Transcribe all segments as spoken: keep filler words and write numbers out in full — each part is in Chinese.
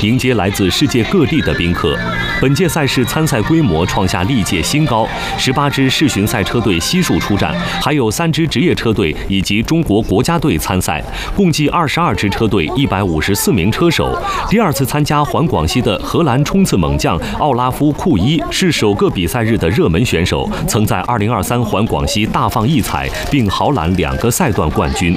迎接来自世界各地的宾客。本届赛事参赛规模创下历届新高，十八支世巡赛车队悉数出战，还有三支职业车队以及中国国家队参赛，共计二十二支车队，一百五十四名车手。第二次参加环广西的荷兰冲刺猛将奥拉夫·库伊是首个比赛日的热门选手，曾在二零二三环广西大放异彩，并豪揽两个赛段冠军。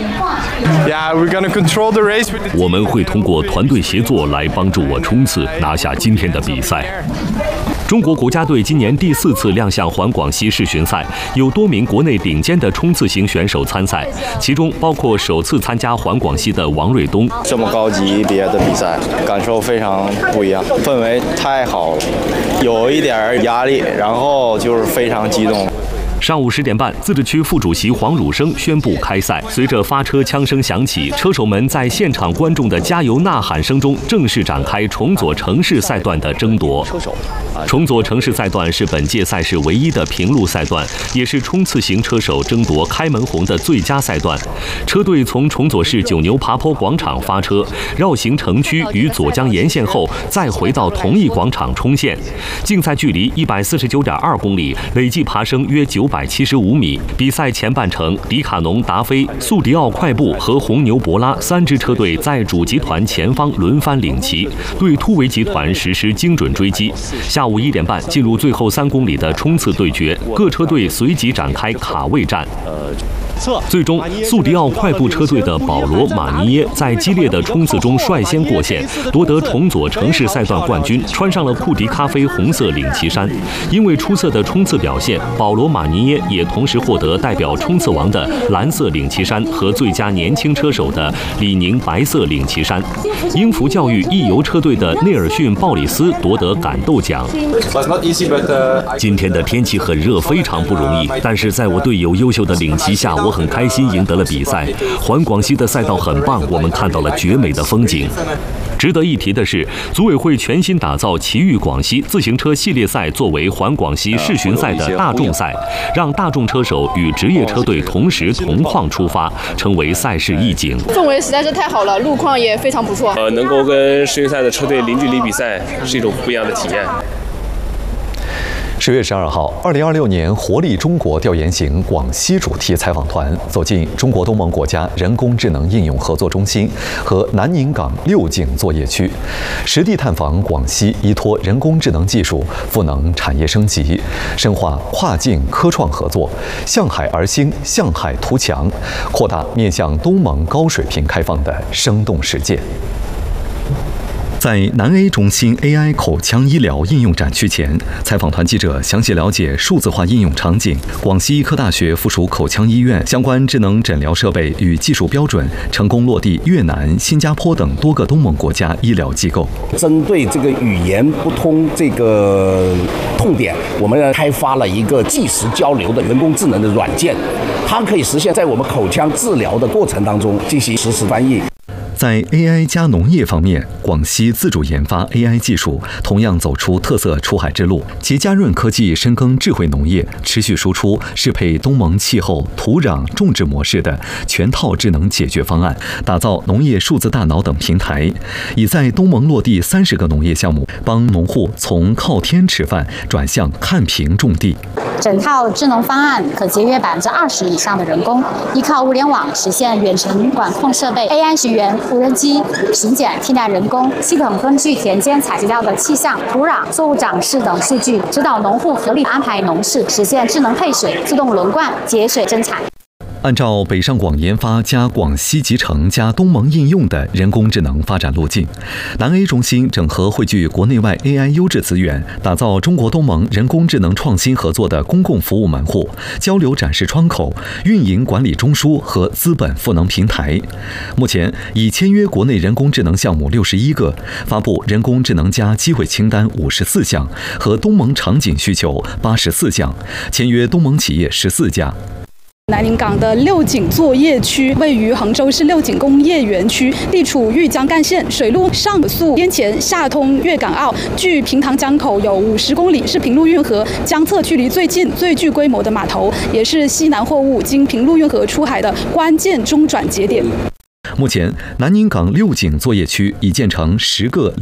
我们会通过团队协作来帮助我冲刺，拿下今天的比赛。中国国家队今年第四次亮相环广西世巡赛，有多名国内顶尖的冲刺型选手参赛，其中包括首次参加环广西的王瑞东。 这么高级别的比赛，感受非常不一样，氛围太好了，有一点压力，然后就是非常激动。 上午十点半，自治区副主席黄汝生宣布开赛。随着发车枪声响起，车手们在现场观众的加油呐喊声中，正式展开重左城市赛段的争夺。重左城市赛段是本届赛事唯一的平路赛段，也是冲刺型车手争夺开门红的最佳赛段。车队从重左市九牛爬坡广场发车，绕行城区与左江沿线后，再回到同一广场冲线。竞赛距离一百四十九点二公里，累计爬升约九百七十五米。比赛前半程，迪卡侬达菲、速迪奥快步和红牛博拉三支车队在主集团前方轮番领骑，对突围集团实施精准追击。下午一点半，进入最后三公里的冲刺对决，各车队随即展开卡位战。最终，速迪奥快步车队的保罗·马尼耶在激烈的冲刺中率先过线，夺得重左城市赛段冠军，穿上了库迪咖啡红色领骑衫。因为出色的冲刺表现，保罗·马尼耶也同时获得代表冲刺王的蓝色领骑衫和最佳年轻车手的李宁白色领骑衫。英孚教育易游车队的内尔逊·鲍里斯夺得感斗奖。今天的天气很热，非常不容易，但是在我队友优秀的领骑下，我很开心赢得了比赛。环广西的赛道很棒，我们看到了绝美的风景。值得一提的是，组委会全新打造奇遇广西自行车系列赛作为环广西世巡赛的大众赛，让大众车手与职业车队同时同框出发，成为赛事一景。 氛围实在是太好了，路况也非常不错。 呃，能够跟世巡赛的车队零距离比赛是一种不一样的体验。 十月十二号，二零二六年活力中国调研型广西主题采访团走进中国东盟国家人工智能应用合作中心和南宁港六景作业区，实地探访广西依托人工智能技术赋能产业升级，深化跨境科创合作，向海而兴，向海图强，扩大面向东盟高水平开放的生动实践。在南 A 中心 A I 口腔医疗应用展区前，采访团记者详细了解数字化应用场景。广西医科大学附属口腔医院相关智能诊疗设备与技术标准成功落地越南、新加坡等多个东盟国家医疗机构。 针对这个语言不通这个痛点，我们开发了一个即时交流的人工智能的软件，它可以实现在我们口腔治疗的过程当中进行实时翻译。 在 A I 加农业方面，广西自主研发 A I 技术，同样走出特色出海之路。其嘉润科技深耕智慧农业，持续输出适配东盟气候、土壤、种植模式的全套智能解决方案，打造农业数字大脑等平台，已在东盟落地三十个农业项目，帮农户从靠天吃饭转向看屏种地。 整套智能方案可节约百分之二十以上的人工，依靠物联网实现远程管控设备、A I 学员、无人机巡检替代人工，系统根据田间采集到的气象、土壤、作物长势等数据，指导农户合理安排农事，实现智能配水、自动轮灌、节水增产。 按照北上广研发加广西集成加东盟应用的人工智能发展路径，南 A 中心整合汇聚国内外 A I 优质资源，打造中国东盟人工智能创新合作的公共服务门户、交流展示窗口、运营管理中枢和资本赋能平台。目前已签约国内人工智能项目六十一个，发布人工智能加机会清单五十四项和东盟场景需求八十四项，签约东盟企业十四家。 南宁港的六景作业区位于杭州市六景工业园区，地处豫江干线，水路上溯滇黔，下通粤港澳，距平塘江口有五十公里，是平陆运河江侧距离最近、最具规模的码头，也是西南货物经平陆运河出海的关键中转节点。 目前，南宁港六景作业区已建成十个